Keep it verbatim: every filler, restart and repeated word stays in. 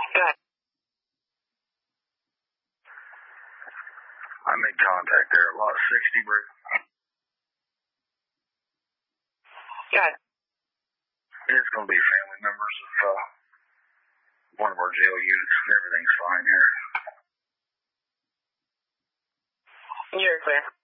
Got it. I made contact there, lot sixty, bro. Got it. It's going to be family members of uh, one of our jail units, and everything's fine here. You're clear.